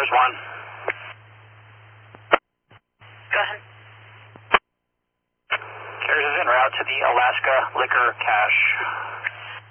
There's one. Go ahead. Carriers is en route to the Alaska Liquor Cache.